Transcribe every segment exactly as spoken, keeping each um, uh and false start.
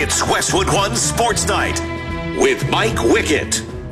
It's Westwood One Sports Night with Mike Wickett.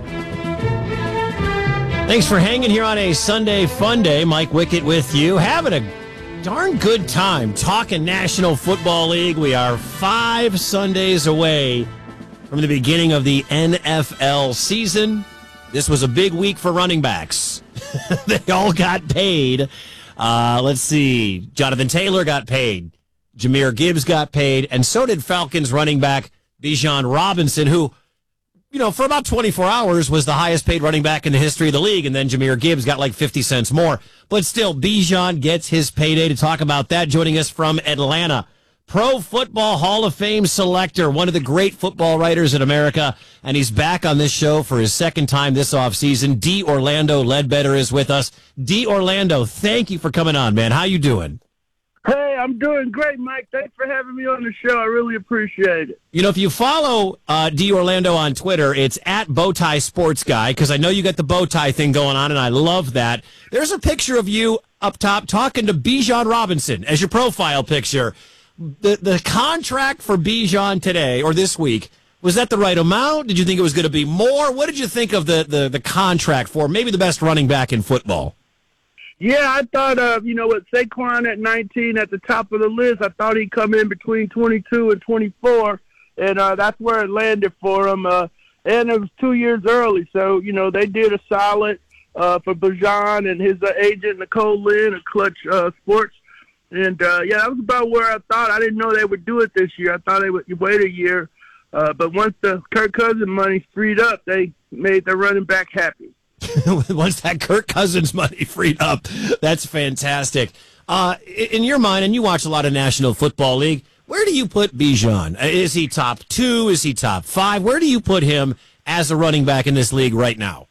Thanks for hanging here on a Sunday fun day. Mike Wickett with you. Having a darn good time talking National Football League. We are five Sundays away from the beginning of the N F L season. This was a big week for running backs. They all got paid. Uh, let's see. Jonathan Taylor got paid. Jahmyr Gibbs got paid. And so did Falcons running back Bijan Robinson, who, you know, for about twenty-four hours was the highest paid running back in the history of the league. And then Jahmyr Gibbs got like fifty cents more. But still, Bijan gets his payday. To talk about that, joining us from Atlanta, Pro Football Hall of Fame selector, one of the great football writers in America, and he's back on this show for his second time this offseason. D. Orlando Ledbetter is with us. D. Orlando, thank you for coming on, man. How you doing? Hey, I'm doing great, Mike. Thanks for having me on the show. I really appreciate it. You know, if you follow uh, D. Orlando on Twitter, it's at Bowtie Sports Guy, because I know you got the bow tie thing going on, and I love that. There's a picture of you up top talking to Bijan Robinson as your profile picture. The the contract for Bijan today, or this week, was that the right amount? Did you think it was going to be more? What did you think of the, the, the contract for maybe the best running back in football? Yeah, I thought, uh, you know, with Saquon at nineteen at the top of the list, I thought he'd come in between twenty-two and twenty-four, and uh, that's where it landed for him. Uh, and it was two years early, so, you know, they did a solid uh, for Bijan and his uh, agent, Nicole Lynn, of Clutch uh, Sports. And, uh, yeah, that was about where I thought. I didn't know they would do it this year. I thought they would wait a year. Uh, but once the Kirk Cousins money freed up, they made their running back happy. Once that Kirk Cousins money freed up, that's fantastic. Uh, in your mind, and you watch a lot of National Football League, where do you put Bijan? Is he top two? Is he top five? Where do you put him as a running back in this league right now?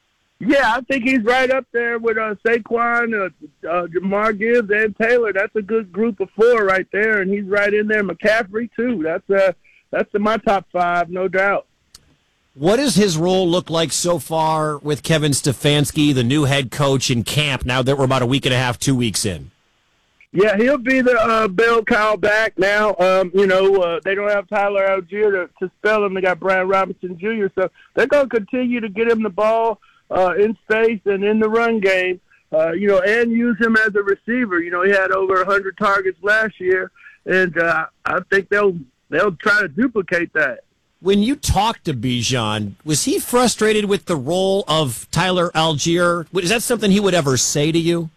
Yeah, I think he's right up there with uh, Saquon, uh, uh, Jahmyr Gibbs, and Taylor. That's a good group of four right there, and he's right in there. McCaffrey, too. That's uh, that's in my top five, no doubt. What does his role look like so far with Kevin Stefanski, the new head coach in camp, now that we're about a week and a half, two weeks in? Yeah, he'll be the uh, bell cow back now. Um, you know, uh, they don't have Tyler Algier to, to spell him. They got Brian Robinson Junior So they're going to continue to get him the ball Uh, in space and in the run game, uh, you know, and use him as a receiver. You know, he had over one hundred targets last year, and uh, I think they'll they'll try to duplicate that. When you talked to Bijan, was he frustrated with the role of Tyler Algier? Is that something he would ever say to you?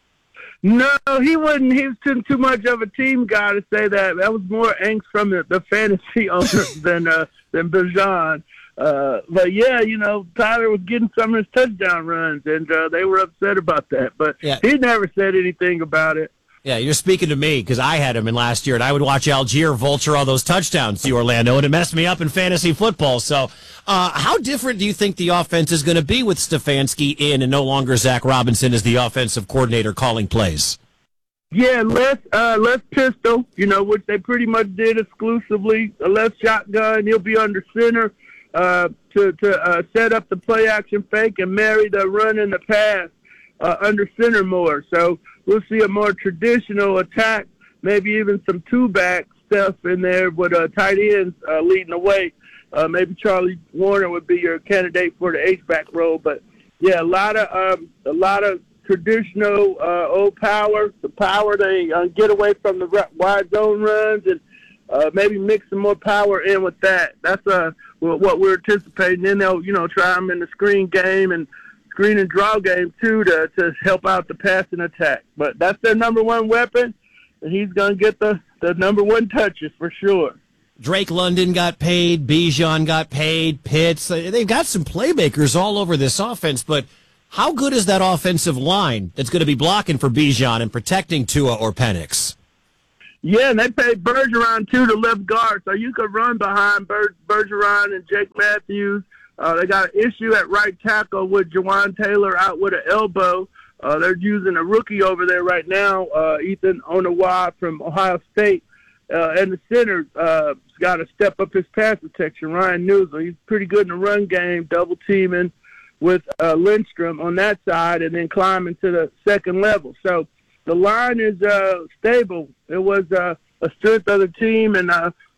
No, he wouldn't. He was too, too much of a team guy to say that. That was more angst from the, the fantasy owners than uh, than Bijan. Uh, but yeah, you know, Tyler was getting some of his touchdown runs, and uh, they were upset about that. But yeah. He never said anything about it. Yeah, you're speaking to me because I had him in last year, and I would watch Algier vulture all those touchdowns to Orlando, and it messed me up in fantasy football. So, uh, how different do you think the offense is going to be with Stefanski in, and no longer Zach Robinson as the offensive coordinator calling plays? Yeah, less uh, less pistol, you know, which they pretty much did exclusively. A less shotgun. He'll be under center. Uh, to to uh, set up the play action fake and marry the run and the pass uh, under center more. So we'll see a more traditional attack, maybe even some two-back stuff in there with uh, tight ends uh, leading the way. Uh, maybe Charlie Warner would be your candidate for the H-back role. But, yeah, a lot of um, a lot of traditional uh, old power, the power they uh, get away from the wide zone runs and Uh, maybe mix some more power in with that. That's uh, what we're anticipating. Then they'll, you know, try them in the screen game and screen and draw game, too, to, to help out the passing attack. But that's their number one weapon, and he's going to get the, the number one touches for sure. Drake London got paid. Bijan got paid. Pitts. They've got some playmakers all over this offense, but how good is that offensive line that's going to be blocking for Bijan and protecting Tua or Penix? Yeah, and they paid Bergeron, too, to left guard, so you could run behind Ber- Bergeron and Jake Matthews. Uh, they got an issue at right tackle with Jawan Taylor out with an elbow. Uh, they're using a rookie over there right now, uh, Ethan Onawa from Ohio State. Uh, and the center uh, has got to step up his pass protection, Ryan Newsel. He's pretty good in the run game, double-teaming with uh, Lindstrom on that side and then climbing to the second level. So, the line is uh, stable. It was uh, a strength of the team, and uh,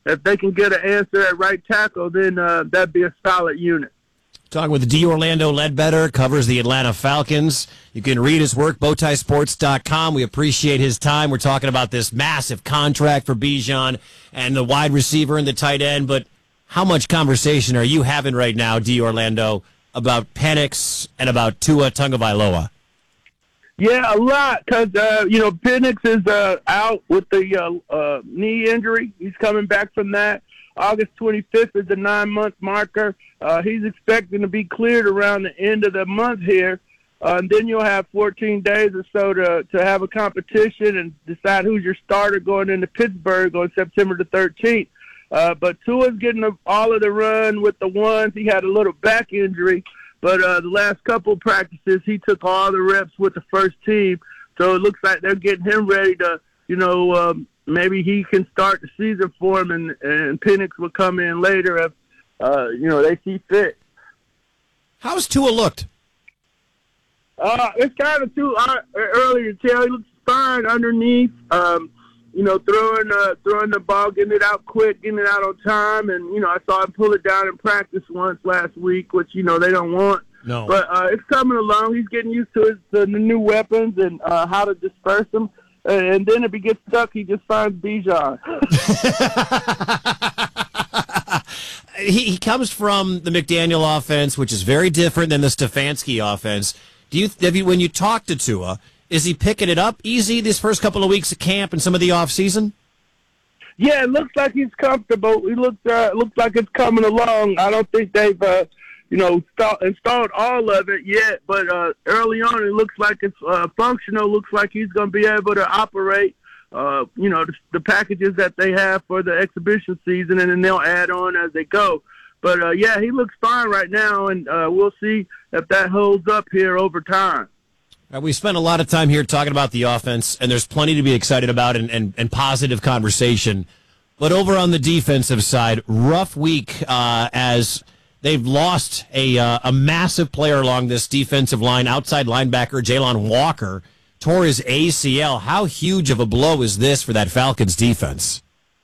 if they can get an answer at right tackle, then uh, that'd be a solid unit. Talking with D. Orlando Ledbetter, covers the Atlanta Falcons. You can read his work, bowtie sports dot com. We appreciate his time. We're talking about this massive contract for Bijan and the wide receiver and the tight end. But how much conversation are you having right now, D. Orlando, about Penix and about Tua Tagovailoa? Yeah, a lot, because, uh, you know, Penix is uh, out with the uh, uh, knee injury. He's coming back from that. August twenty-fifth is the nine-month marker. Uh, he's expecting to be cleared around the end of the month here. Uh, and then you'll have fourteen days or so to, to have a competition and decide who's your starter going into Pittsburgh on September the thirteenth. Uh, but Tua's getting the, all of the run with the ones. He had a little back injury, but uh, the last couple of practices, he took all the reps with the first team. So it looks like they're getting him ready to, you know, um, maybe he can start the season for him, and, and Penix will come in later if, uh, you know, they see fit. How's Tua looked? Uh, it's kind of too uh, early to tell. He looks fine underneath, um, you know, throwing uh, throwing the ball, getting it out quick, getting it out on time. And, you know, I saw him pull it down in practice once last week, which, you know, they don't want. No. But uh, it's coming along. He's getting used to his, the new weapons and uh, how to disperse them. And then if he gets stuck, he just finds Bijan. he, he comes from the McDaniel offense, which is very different than the Stefanski offense. Do you, have you, when you talk to Tua, is he picking it up easy this first couple of weeks of camp and some of the off season? Yeah, it looks like he's comfortable. He looks uh, looks like it's coming along. I don't think they've uh, you know installed, installed all of it yet, but uh, early on it looks like it's uh, functional. Looks like he's going to be able to operate. Uh, you know the, the packages that they have for the exhibition season, and then they'll add on as they go. But, uh, yeah, he looks fine right now, and uh, we'll see if that holds up here over time. Uh, we spent a lot of time here talking about the offense, and there's plenty to be excited about and, and, and positive conversation. But over on the defensive side, rough week uh, as they've lost a, uh, a massive player along this defensive line, outside linebacker Jalon Walker, tore his A C L. How huge of a blow is this for that Falcons defense?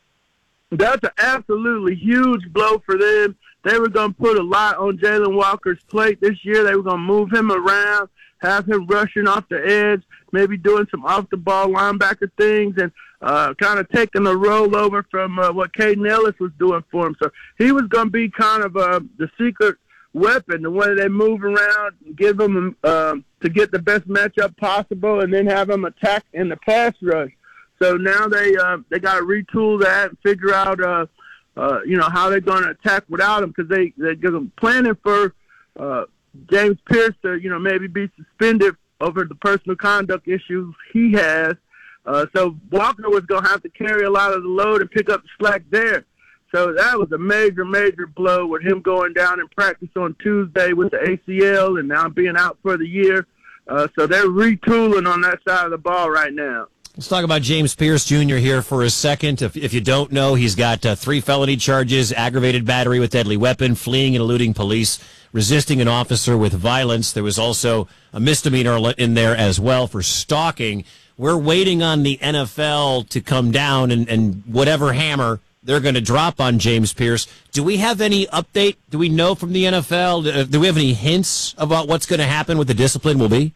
That's an absolutely huge blow for them. They were going to put a lot on Jalon Walker's plate this year. They were going to move him around, have him rushing off the edge, maybe doing some off-the-ball linebacker things, and uh, kind of taking the role over from uh, what Caden Ellis was doing for him. So he was going to be kind of uh, the secret weapon, the one they move around, give him uh, to get the best matchup possible, and then have him attack in the pass rush. So now they uh, they got to retool that and figure out uh, – Uh, you know, how they're going to attack without him, because they, they're planning for uh, James Pierce to, you know, maybe be suspended over the personal conduct issues he has. Uh, so Walker was going to have to carry a lot of the load and pick up the slack there. So that was a major, major blow with him going down in practice on Tuesday with the A C L and now being out for the year. Uh, so they're retooling on that side of the ball right now. Let's talk about James Pierce Junior here for a second. If, if you don't know, he's got uh, three felony charges: aggravated battery with deadly weapon, fleeing and eluding police, resisting an officer with violence. There was also a misdemeanor in there as well for stalking. We're waiting on the N F L to come down and, and whatever hammer they're going to drop on James Pierce. Do we have any update? Do we know from the N F L? Do we have any hints about what's going to happen, what the discipline will be?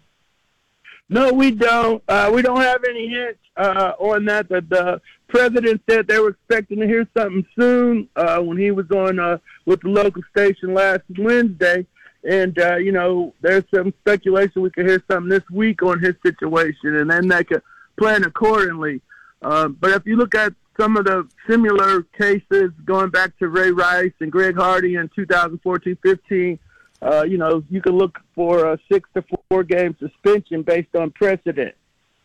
No, we don't. Uh, we don't have any hints uh, on that. The, the president said they were expecting to hear something soon uh, when he was on uh, with the local station last Wednesday. And, uh, you know, there's some speculation we could hear something this week on his situation, and then they could plan accordingly. Uh, but if you look at some of the similar cases going back to Ray Rice and Greg Hardy in two thousand fourteen fifteen, Uh, you know, you can look for a six to four game suspension based on precedent.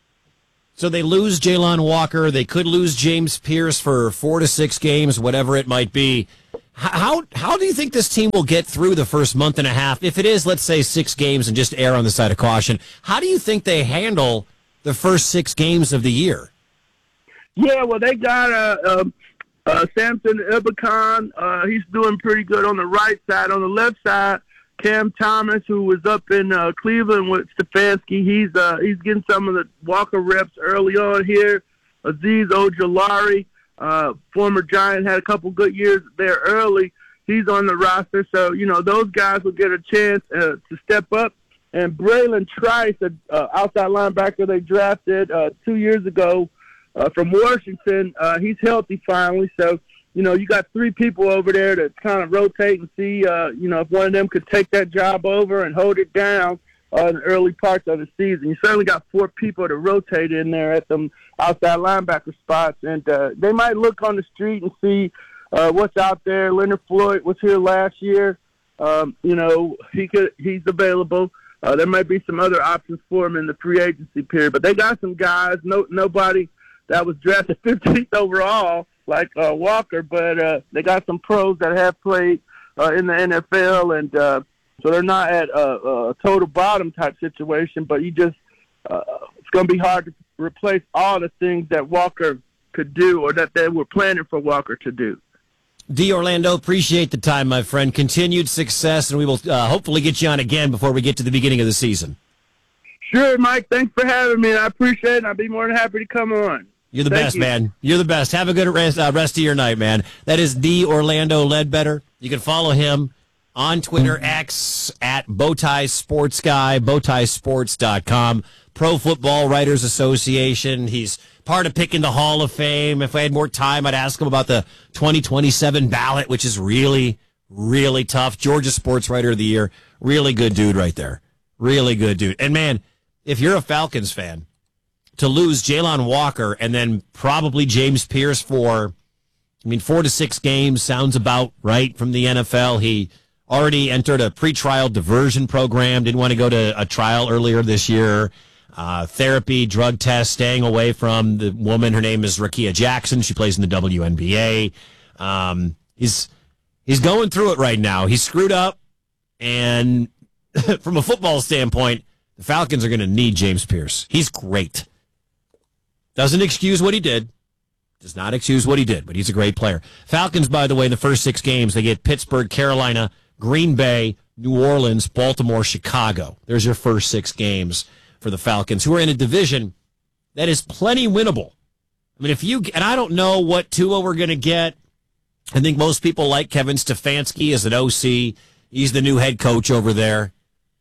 So they lose Jalon Walker. They could lose James Pierce for four to six games, whatever it might be. How how do you think this team will get through the first month and a half? If it is, let's say, six games and just err on the side of caution, how do you think they handle the first six games of the year? Yeah, well, they got uh, uh, uh, Samson Ebukam. Uh, he's doing pretty good on the right side. On the left side, Cam Thomas, who was up in uh, Cleveland with Stefanski, he's uh, he's getting some of the Walker reps early on here. Azeez Ojulari, uh, former Giant, had a couple good years there early. He's on the roster. So, you know, those guys will get a chance uh, to step up. And Braylon Trice, the uh, outside linebacker they drafted uh, two years ago uh, from Washington, uh, he's healthy finally. So, you know, you got three people over there to kind of rotate and see, uh, you know, if one of them could take that job over and hold it down uh, in the early parts of the season. You certainly got four people to rotate in there at them outside linebacker spots. And uh, they might look on the street and see uh, what's out there. Leonard Floyd was here last year. Um, you know, he could he's available. Uh, there might be some other options for him in the free agency period. But they got some guys, no nobody that was drafted fifteenth overall, like uh, Walker, but uh, they got some pros that have played uh, in the N F L, and uh, so they're not at a, a total bottom type situation, but you just uh, it's going to be hard to replace all the things that Walker could do or that they were planning for Walker to do. D. Orlando, appreciate the time, my friend. Continued success, and we will uh, hopefully get you on again before we get to the beginning of the season. Sure, Mike. Thanks for having me. I appreciate it, and I'll be more than happy to come on. You're the Thank best, you. man. You're the best. Have a good rest, uh, rest of your night, man. That is D. Orlando Ledbetter. You can follow him on Twitter, X, at Bowtie Sports Guy, bowtie sports dot com, Pro Football Writers Association. He's part of picking the Hall of Fame. If I had more time, I'd ask him about the twenty twenty-seven ballot, which is really, really tough. Georgia Sports Writer of the Year. Really good dude right there. Really good dude. And, man, if you're a Falcons fan, to lose Jalon Walker and then probably James Pierce for, I mean, four to six games sounds about right from the N F L. He already entered a pretrial diversion program, didn't want to go to a trial earlier this year. Uh, therapy, drug test, staying away from the woman. Her name is Rakia Jackson. She plays in the W N B A. Um, he's he's going through it right now. He's screwed up, and from a football standpoint, the Falcons are going to need James Pierce. He's great. Doesn't excuse what he did. Does not excuse what he did, but he's a great player. Falcons, by the way, in the first six games, they get Pittsburgh, Carolina, Green Bay, New Orleans, Baltimore, Chicago. There's your first six games for the Falcons, who are in a division that is plenty winnable. I mean, if you, and I don't know what Tua we're going to get. I think most people like Kevin Stefanski as an O C. He's the new head coach over there.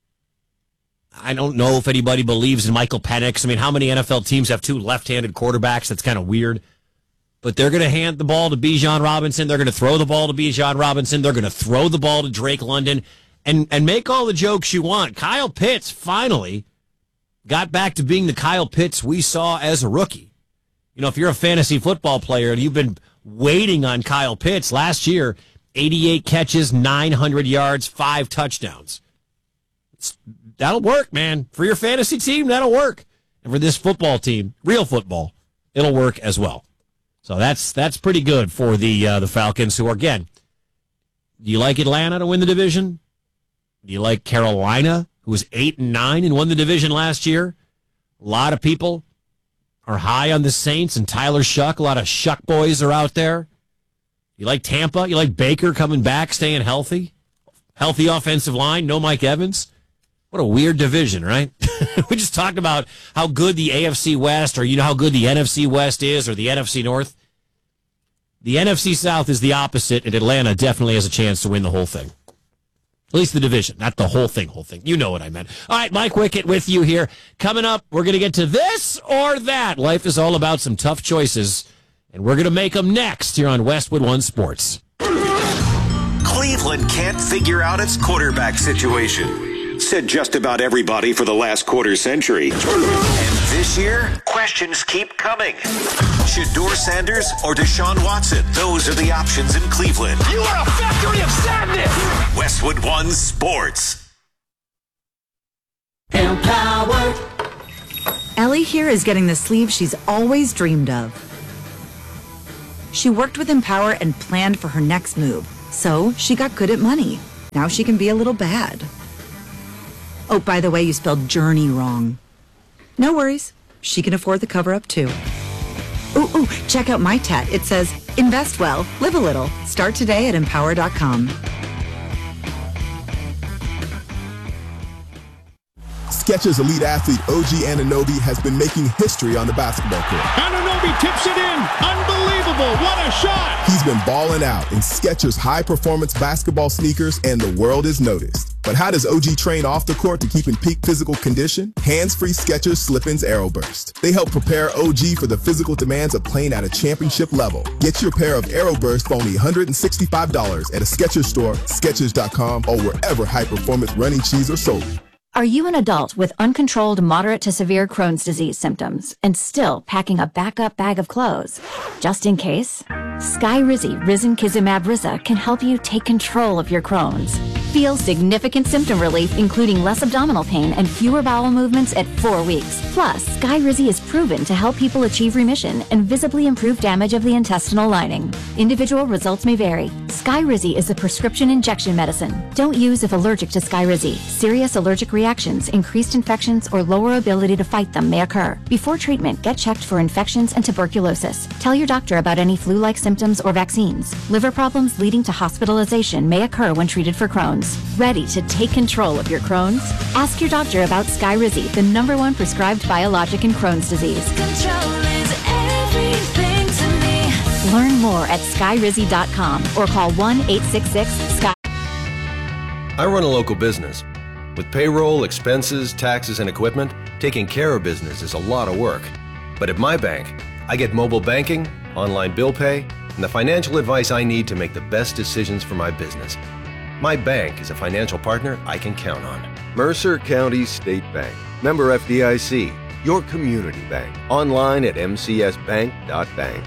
I don't know if anybody believes in Michael Penix. I mean, how many N F L teams have two left-handed quarterbacks? That's kind of weird. But they're going to hand the ball to Bijan Robinson. They're going to throw the ball to Bijan Robinson. They're going to throw the ball to Drake London. And, and make all the jokes you want. Kyle Pitts finally got back to being the Kyle Pitts we saw as a rookie. You know, if you're a fantasy football player and you've been waiting on Kyle Pitts, last year, eighty-eight catches, nine hundred yards, five touchdowns. It's, that'll work, man. For your fantasy team, that'll work. And for this football team, real football, it'll work as well. So that's that's pretty good for the uh, the Falcons, who, again, do you like Atlanta to win the division? Do you like Carolina, who was eight and nine and won the division last year? A lot of people are high on the Saints and Tyler Shuck. A lot of Shuck boys are out there. You like Tampa? You like Baker coming back, staying healthy? Healthy offensive line, no Mike Evans? What a weird division, right? We just talked about how good the A F C West, or you know how good the N F C West is, or the N F C North. The N F C South is the opposite, and Atlanta definitely has a chance to win the whole thing. At least the division, not the whole thing, whole thing. You know what I meant. All right, Mike Wickett with you here. Coming up, we're going to get to this or that. Life is all about some tough choices, and we're going to make them next here on Westwood One Sports. Cleveland can't figure out its quarterback situation. Said just about everybody for the last quarter century. And this year, questions keep coming. Shedeur Sanders or Deshaun Watson? Those are the options in Cleveland. You are a factory of sadness! Westwood One Sports. Empowered. Ellie here is getting the sleeve she's always dreamed of. She worked with Empower and planned for her next move, so she got good at money. Now she can be a little bad. Oh, by the way, you spelled journey wrong. No worries. She can afford the cover-up, too. Ooh, ooh, check out my tat. It says, invest well, live a little. Start today at empower dot com. Skechers elite athlete O G Anunoby has been making history on the basketball court. Anunoby tips it in. Unbelievable. What a shot. He's been balling out in Skechers high-performance basketball sneakers, and the world is noticed. But how does O G train off the court to keep in peak physical condition? Hands-free Skechers Slip-ins Aeroburst. They help prepare O G for the physical demands of playing at a championship level. Get your pair of Aeroburst for only one hundred sixty-five dollars at a Skechers store, Skechers dot com, or wherever high-performance running shoes are sold. Are you an adult with uncontrolled moderate to severe Crohn's disease symptoms and still packing a backup bag of clothes? Just in case, Skyrizi Risankizumab Riza can help you take control of your Crohn's. Feel significant symptom relief, including less abdominal pain and fewer bowel movements at four weeks. Plus, Skyrizi is proven to help people achieve remission and visibly improve damage of the intestinal lining. Individual results may vary. Skyrizi is a prescription injection medicine. Don't use if allergic to Skyrizi. Serious allergic reactions, increased infections, or lower ability to fight them may occur. Before treatment, get checked for infections and tuberculosis. Tell your doctor about any flu-like symptoms or vaccines. Liver problems leading to hospitalization may occur when treated for Crohn's. Ready to take control of your Crohn's? Ask your doctor about Skyrizi, the number one prescribed biologic in Crohn's disease. Control is everything to me. Learn more at skyrizi dot com or call one eight six six S K Y. I run a local business. With payroll, expenses, taxes, and equipment, taking care of business is a lot of work. But at my bank, I get mobile banking, online bill pay, and the financial advice I need to make the best decisions for my business. My bank is a financial partner I can count on. Mercer County State Bank. Member F D I C. Your community bank. Online at m c s bank dot bank.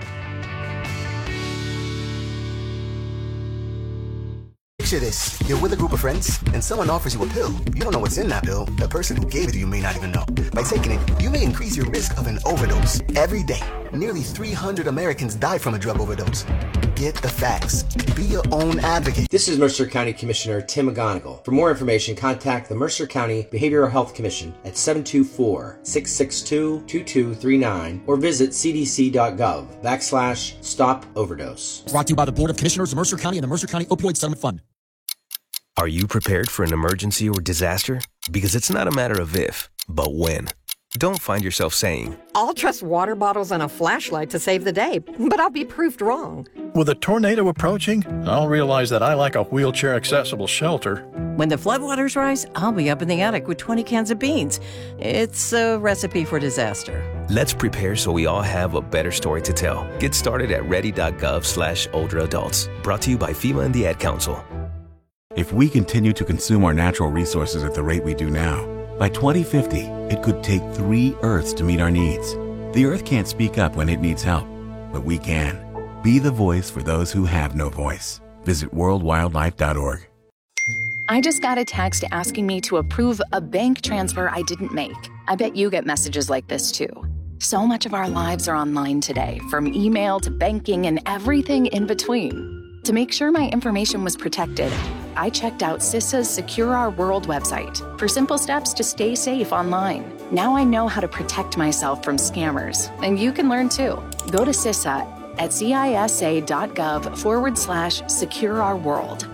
Picture this. You're with a group of friends, and someone offers you a pill. You don't know what's in that pill. The person who gave it to you may not even know. By taking it, you may increase your risk of an overdose. Every day, nearly three hundred Americans die from a drug overdose. Get the facts. Be your own advocate. This is Mercer County Commissioner Tim McGonigal. For more information, contact the Mercer County Behavioral Health Commission at seven two four, six six two, two two three nine or visit c d c dot gov backslash stop overdose. Brought to you by the Board of Commissioners of Mercer County and the Mercer County Opioid Settlement Fund. Are you prepared for an emergency or disaster? Because it's not a matter of if, but when. Don't find yourself saying, I'll trust water bottles and a flashlight to save the day, but I'll be proved wrong. With a tornado approaching, I'll realize that I lack a wheelchair-accessible shelter. When the floodwaters rise, I'll be up in the attic with twenty cans of beans. It's a recipe for disaster. Let's prepare so we all have a better story to tell. Get started at ready.gov slash older adults. Brought to you by FEMA and the Ad Council. If we continue to consume our natural resources at the rate we do now, by twenty fifty, it could take three Earths to meet our needs. The Earth can't speak up when it needs help, but we can. Be the voice for those who have no voice. Visit world wildlife dot org. I just got a text asking me to approve a bank transfer I didn't make. I bet you get messages like this too. So much of our lives are online today, from email to banking and everything in between. To make sure my information was protected, I checked out CISA's Secure Our World website for simple steps to stay safe online. Now I know how to protect myself from scammers, and you can learn too. Go to CISA at cisa.gov forward slash secure our world.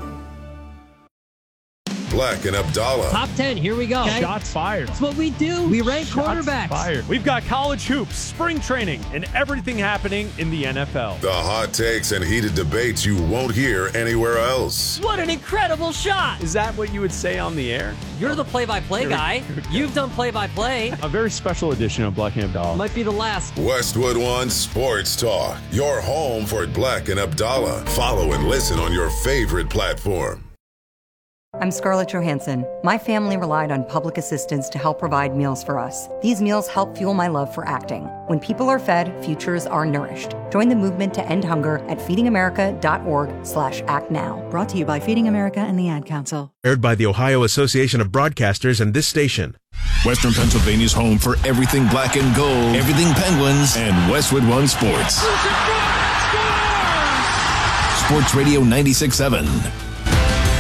Black and Abdallah. Top ten, here we go. Okay. Shots fired. That's what we do. We rank Shots quarterbacks. Fired. We've got college hoops, spring training, and everything happening in the N F L. The hot takes and heated debates you won't hear anywhere else. What an incredible shot. Is that what you would say on the air? You're the play-by-play guy. You've done play-by-play. A very special edition of Black and Abdallah. Might be the last. Westwood One Sports Talk. Your home for Black and Abdallah. Follow and listen on your favorite platform. I'm Scarlett Johansson. My family relied on public assistance to help provide meals for us. These meals help fuel my love for acting. When people are fed, futures are nourished. Join the movement to end hunger at feedingamerica.org slash act now. Brought to you by Feeding America and the Ad Council. Aired by the Ohio Association of Broadcasters and this station. Western Pennsylvania's home for everything black and gold, everything Penguins, and Westwood One Sports. Sports Radio ninety-six point seven.